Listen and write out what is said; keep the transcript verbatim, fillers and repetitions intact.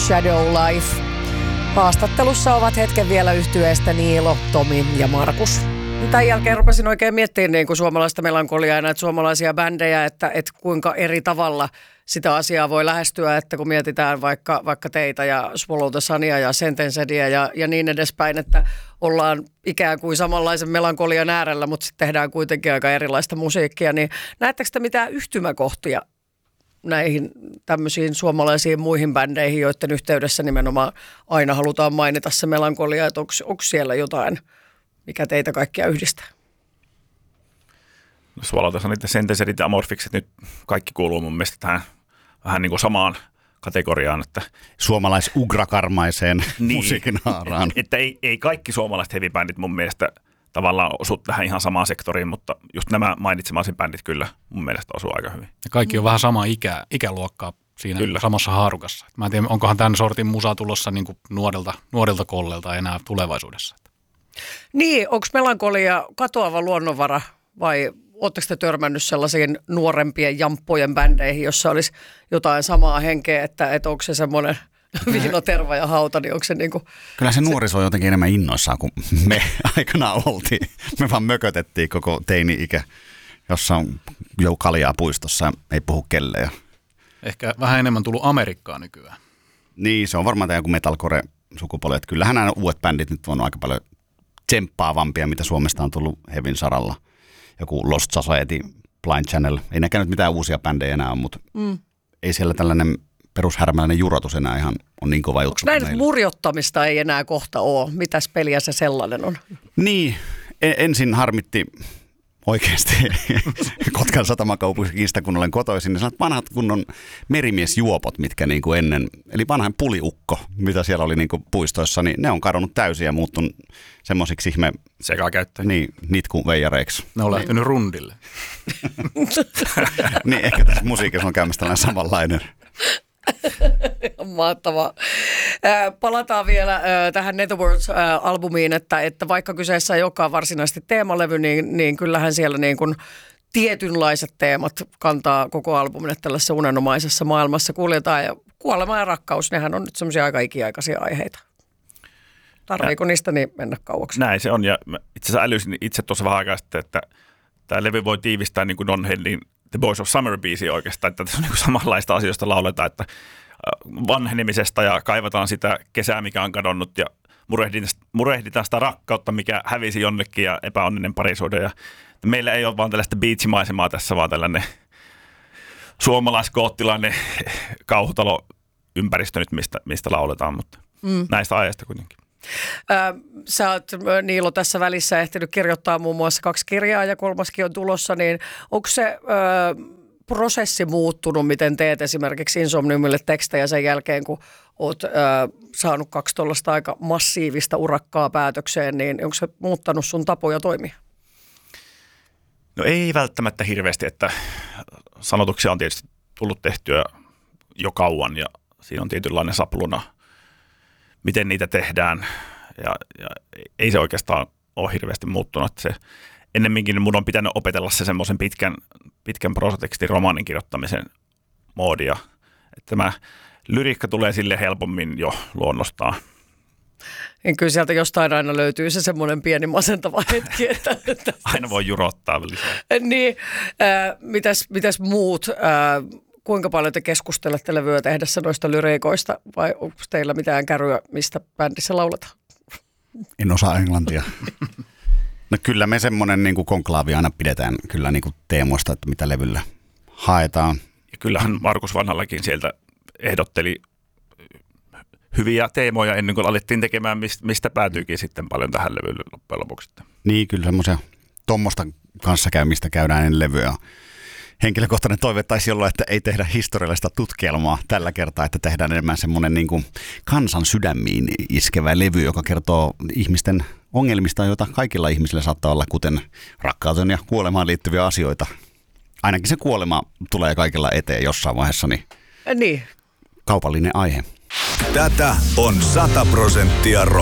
Shadow Life. Haastattelussa ovat hetken vielä yhtyeestä Niilo, Tomi ja Markus. Tämän jälkeen rupesin oikein miettimään niin kuin suomalaista melankoliaa ja näitä suomalaisia bändejä, että, että kuinka eri tavalla sitä asiaa voi lähestyä, että kun mietitään vaikka, vaikka teitä ja Swallow the Sunia ja Sentencedia ja, ja niin edespäin, että ollaan ikään kuin samanlaisen melankolian äärellä, mutta sitten tehdään kuitenkin aika erilaista musiikkia, niin näettekö te mitään yhtymäkohtia näihin tämmöisiin suomalaisiin muihin bändeihin, joiden yhteydessä nimenomaan aina halutaan mainita se melankolia, että onko, onko siellä jotain, mikä teitä kaikkia yhdistää? No, Swallow the Sunit ja Sentencedit ja Amorphikset nyt kaikki kuuluu mun mielestä tähän vähän niin kuin samaan kategoriaan. Että suomalais-ugrakarmaiseen niin, musiikin haaraan. Että ei, ei kaikki suomalaiset heavy-bändit mun mielestä tavallaan osu tähän ihan samaan sektoriin, mutta just nämä mainitsemasi bändit kyllä mun mielestä osuu aika hyvin. Ja kaikki on vähän samaa ikä, ikäluokkaa siinä kyllä. Samassa haarukassa. Mä en tiedä, onkohan tämän sortin musa tulossa niin kuin nuodelta, nuodelta kollelta enää tulevaisuudessa. Niin, onko melankolia katoava luonnonvara vai ootteko te törmännyt sellaisiin nuorempien jamppojen bändeihin, jossa olisi jotain samaa henkeä, että, että onko se semmoinen Viino, Terva ja Hauta, niin onko se niin kuin... Kyllä se nuoriso on jotenkin enemmän innoissaan kuin me aikanaan oltiin. Me vaan mökötettiin koko teini-ikä, jossa on jo kaljaa puistossa ja ei puhu kelleen. Ehkä vähän enemmän tullut Amerikkaa nykyään. Niin, se on varmaan tämä joku metalcore-sukupolvi. Kyllähän nämä uudet bändit nyt on aika paljon tsemppaavampia, mitä Suomesta on tullut hevin saralla. Joku Lost Society, Blind Channel. Ei näkään nyt mitään uusia bändejä enää ole, mutta mm. ei siellä tällainen perushärmäläinen jurotus enää ihan on niin kova juttu. Näin murjottamista ei enää kohta ole. Mitäs peliä se sellainen on? Niin, ensin harmitti oikeasti Kotkan satamakaupungista, kun olen kotoisin, niin sanat vanhat kunnon merimiesjuopot, mitkä niin kuin ennen, eli vanhan puliukko, mitä siellä oli niin kuin puistoissa, niin ne on kadonnut täysin ja muuttunut semmoisiksi ihme sekakäyttäjiksi. Niin, nitkuveijareiksi. Ne on lähtenyt rundille. Niin, ehkä tässä musiikissa on käymässä tällainen samanlainen. Mahtavaa. Palataan vielä tähän Netherworlds-albumiin, että, että vaikka kyseessä ei olekaan varsinaisesti teemalevy, niin, niin kyllähän siellä niin kuin tietynlaiset teemat kantaa koko albumin, että tällaisessa unenomaisessa maailmassa kuljetaan. Ja kuolema ja rakkaus, nehän on nyt semmoisia aika ikiaikaisia aiheita. Tarviiko niistä niin mennä kauaksi? Näin se on, ja itse asiassa älysin itse tuossa vähän aikaa sitten, että tämä levy voi tiivistää niin kuin Don Henlin The Boys of Summer-biisi oikeastaan, että tässä on niin kuin samanlaista asioista lauletaan, että vanhenemisesta ja kaivataan sitä kesää, mikä on kadonnut ja murehditaan, murehditaan sitä rakkautta, mikä hävisi jonnekin ja epäonninen parisuhde. Ja meillä ei ole vaan tällaista beachimaisemaa tässä, vaan tällainen suomalaiskoottilainen kauhutalo-ympäristö nyt, mistä, mistä lauletaan, mutta mm. näistä aiheista kuitenkin. Sä oot, Niilo, tässä välissä ehtinyt kirjoittaa muun muassa kaksi kirjaa ja kolmaskin on tulossa, niin onko se ö, prosessi muuttunut, miten teet esimerkiksi Insomniumille tekstejä sen jälkeen, kun oot ö, saanut kaksi tuollaista aika massiivista urakkaa päätökseen, niin onko se muuttanut sun tapoja toimia? No ei välttämättä hirveästi, että sanotuksia on tietysti tullut tehtyä jo kauan ja siinä on tietynlainen sapluna, miten niitä tehdään, ja, ja ei se oikeastaan ole hirveästi muuttunut. Se, ennemminkin mun on pitänyt opetella se semmoisen pitkän, pitkän prosatekstin romaanin kirjoittamisen moodia, että tämä lyriikka tulee sille helpommin jo luonnostaan. Ja kyllä sieltä jostain aina löytyy se semmoinen pieni masentava hetki. Että, että aina voi jurottaa lisää. Niin, äh, mitäs, mitäs muut? Äh, Kuinka paljon te keskustelette levyä tehdessä noista lyriikoista vai onko teillä mitään käryä, mistä bändissä lauletaan? En osaa englantia. No kyllä me semmoinen niin kuin konklaavi aina pidetään kyllä niin kuin teemoista, että mitä levyllä haetaan. Ja kyllähän Markus Vanhallakin sieltä ehdotteli hyviä teemoja ennen kuin alettiin tekemään, mistä päätyykin sitten paljon tähän levylle loppujen lopuksi. Niin, kyllä semmoisia tuommoista kanssakäymistä käydään ennen levyä. Henkilökohtainen toive taisi olla, että ei tehdä historiallista tutkielmaa tällä kertaa, että tehdään enemmän semmoinen niin kuin kansan sydämiin iskevä levy, joka kertoo ihmisten ongelmista, joita kaikilla ihmisillä saattaa olla, kuten rakkauteen ja kuolemaan liittyviä asioita. Ainakin se kuolema tulee kaikilla eteen jossain vaiheessa, niin, niin. Kaupallinen aihe. Tätä on sata prosenttia rock.